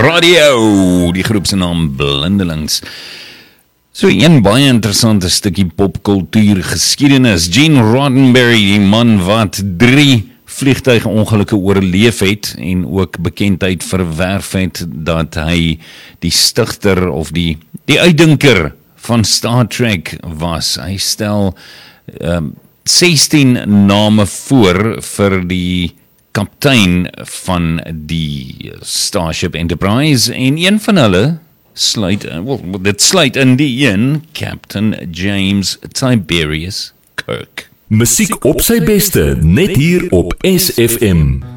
Radio, die groep se naam Blindelings. So een baie interessante stukkie popkultuur geskiedenis. Gene Roddenberry, die man wat 3 vliegtuigongelukke oorleef het en ook bekendheid verwerf het dat hy die stigter of die uitdinker van Star Trek was. Hy stel 16 name voor vir die kaptein van die Starship Enterprise en een van hulle dit sluit in die een Captain James Tiberius Kirk. Musiek op sy beste, net hier op SFM.